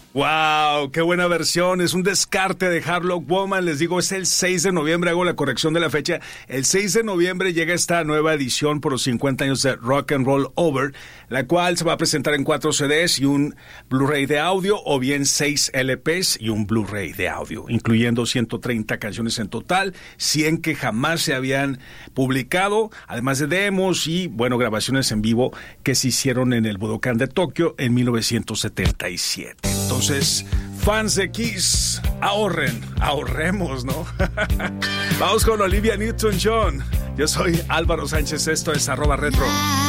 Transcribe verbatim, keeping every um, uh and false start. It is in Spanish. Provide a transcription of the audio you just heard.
¡Wow! ¡Qué buena versión! Es un descarte de Harlock Woman. Les digo, es el seis de noviembre. Hago la corrección de la fecha. El seis de noviembre llega esta nueva edición por los cincuenta años de Rock and Roll Over, la cual se va a presentar en cuatro C Ds y un Blu-ray de audio, o bien seis L Ps y un Blu-ray de audio, incluyendo ciento treinta canciones en total, cien que jamás se habían publicado, además de demos y, bueno, grabaciones en vivo que se hicieron en el Budokan de Tokio en mil novecientos setenta y siete. Entonces, fans de Kiss, ahorren, ahorremos, ¿no? Vamos con Olivia Newton-John. Yo soy Álvaro Sánchez, esto es arroba retro.